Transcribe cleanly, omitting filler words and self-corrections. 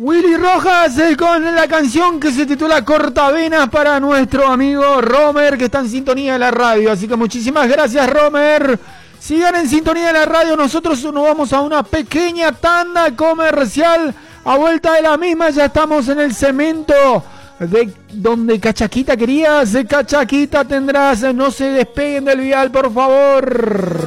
Willy Rojas con la canción que se titula Cortavenas para nuestro amigo Romer, que está en sintonía de la radio. Así que muchísimas gracias, Romer. Sigan en sintonía de la radio. Nosotros nos vamos a una pequeña tanda comercial. A vuelta de la misma ya estamos en el cemento de donde Cachaquita querías. Cachaquita tendrás. No se despeguen del vial, por favor.